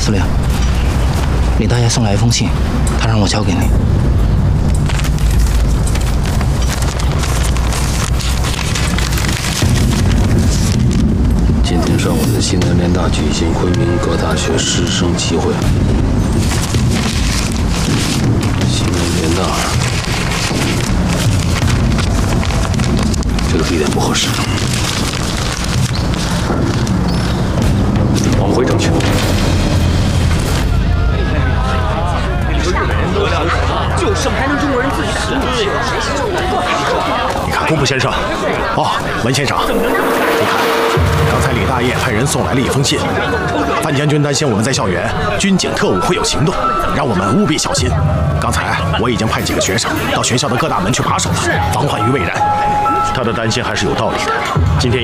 司令，李大爷送来一封信，他让我交给你。 今天上午在西南联大举行昆明各大学师生集会。西南联大这个地点不合适，往回整去。 就剩还能中国人自己打。 你看，工部先生，哦，文先生，你看，刚才李大爷派人送来了一封信，范将军担心我们在校园军警特务会有行动，让我们务必小心。刚才我已经派几个学生到学校的各大门去把守了，防患于未然。他的担心还是有道理的。今天。